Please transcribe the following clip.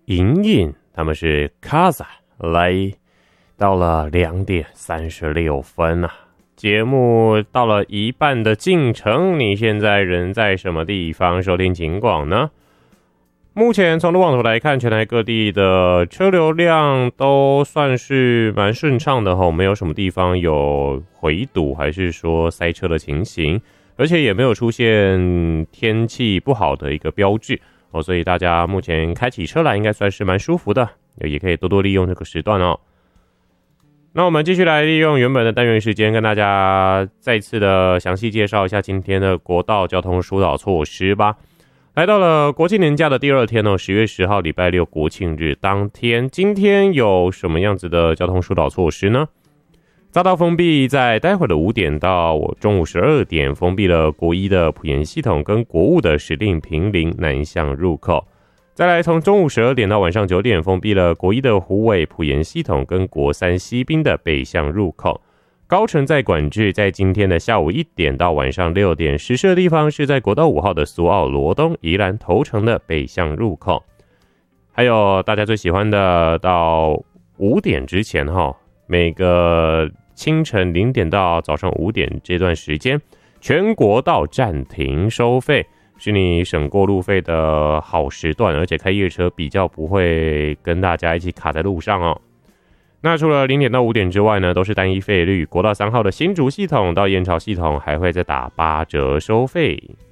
莹莹，他们是 Kaza 来到了2点36分啊。节目到了一半的进程，你现在人在什么地方收听警广呢？目前从路网图来看，全台各地的车流量都算是蛮顺畅的齁，没有什么地方有回堵还是说塞车的情形，而且也没有出现天气不好的一个标志哦，所以大家目前开起车来应该算是蛮舒服的，也可以多多利用这个时段哦。那我们继续来利用原本的单元时间，跟大家再次的详细介绍一下今天的国道交通疏导措施吧。来到了国庆年假的第2天哦，10月10号礼拜六国庆日当天，今天有什么样子的交通疏导措施呢？匝道封闭，在待会的5点到中午12点封闭了国一的埔盐系统跟国五的石碇坪林南向入口。再来从中午12点到晚上9点封闭了国一的虎尾埔盐系统跟国3西滨的北向入口。高乘载管制在今天的下午1点到晚上6点实施的地方是在国道5号的苏澳罗东宜兰头城的北向入口。还有大家最喜欢的到5点之前每个清晨0点到早上5点这段时间全国道暂停收费，是你省过路费的好时段，而且开夜车比较不会跟大家一起卡在路上哦。那除了0点到5点之外呢，都是单一费率。国道3号的新竹系统到燕巢系统还会再打8折收费。